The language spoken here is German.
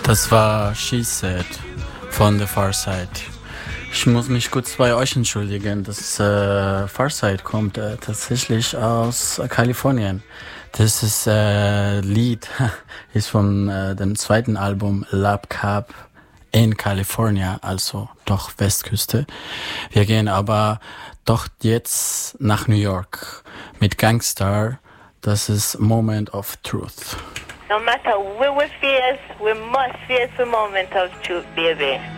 Das war She Said von The Far Side. Ich muss mich kurz bei euch entschuldigen. Das Far Side kommt tatsächlich aus Kalifornien. Das ist Lied ist von dem zweiten Album Lab Cab in California, also doch Westküste. Wir gehen aber doch jetzt nach New York mit Gangstar. Das ist Moment of Truth. No matter where we face, we must face the moment of truth, baby.